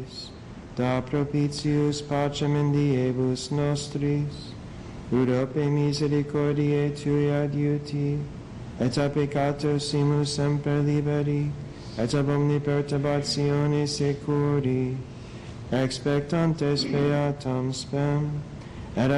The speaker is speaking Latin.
nobis, da propitius pacem in diebus nostris, ut ope misericordiae Tui adiuti, et a peccatos simus semper liberi, et ab omni perturbatione securi, expectantes beatam spem.